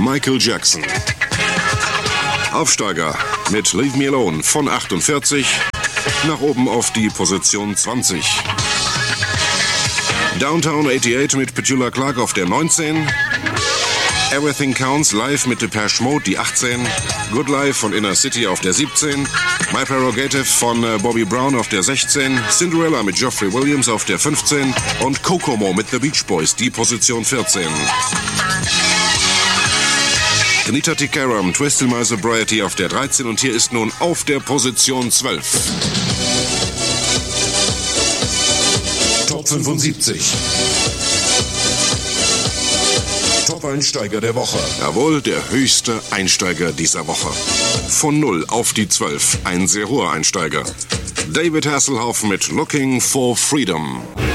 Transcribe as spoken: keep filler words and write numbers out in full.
Michael Jackson. Aufsteiger mit Leave Me Alone von achtundvierzig nach oben auf die Position zwanzig. Downtown achtundachtzig mit Petula Clark auf der neunzehn. Everything Counts live mit Depeche Mode, die achtzehn. Good Life von Inner City auf der siebzehn. My Prerogative von äh, Bobby Brown auf der sechzehn. Cinderella mit Geoffrey Williams auf der fünfzehn. Und Kokomo mit The Beach Boys, die Position vierzehn. Kenita Tikaram, Twisted My Sobriety auf der dreizehn. Und hier ist nun auf der Position zwölf. Top fünfundsiebzig. Top-Einsteiger der Woche. Jawohl, der höchste Einsteiger dieser Woche. Von null auf die zwölf. Ein sehr hoher Einsteiger. David Hasselhoff mit Looking for Freedom.